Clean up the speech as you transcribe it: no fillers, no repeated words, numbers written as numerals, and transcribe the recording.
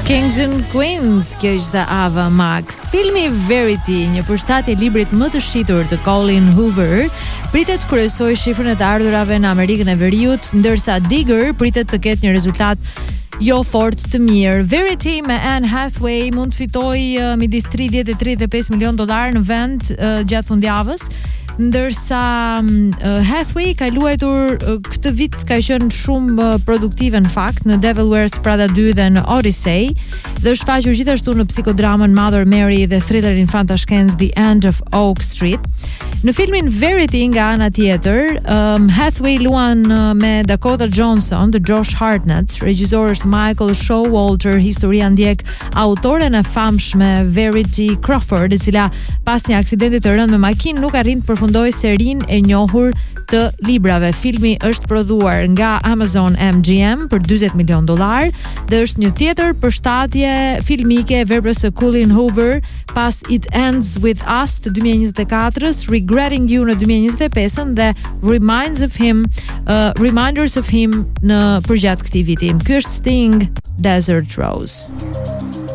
Kings and Queens, kjo ishte Ava Max. Filmi Verity, një përshtatje librit më të shqitur të Colin Hoover, pritet të kryesojë shifrën e të ardhurave në Amerikën e Veriut, ndërsa Digger pritet të ketë një rezultat jo fort të mirë. Verity me Anne Hathaway mund të fitojë midis 30 e 35 milion dollar në vend gjatë fundjavës, ndërsa Hathaway ka luajtur këtë vit, ka qenë shumë produktive në fakt në Devil Wears Prada 2 dhe në Odyssey, dhe është faqur gjithashtu në psikodramën Mother Mary dhe thrillerin fantashkenc The End of Oak Street. Në filmin Verity nga ana tjetër, Hathaway luan me Dakota Johnson dhe Josh Hartnett, regjisor është Michael Showalter, historia ndjek autoren e famshme Verity Crawford, e cila pas një aksidenti të rënd me makinë nuk arrin të përfundoi serinë e njohur të librave. Filmi është prodhuar nga Amazon MGM për 40 milion dollar dhe është një tjetër përshtatje filmike e veprës së Colin Hoover pas It Ends With Us të 2024-s, Regretting You në 2025 dhe Reminders of Him në përgjatë këtij viti. Ky është Sting, Desert Rose.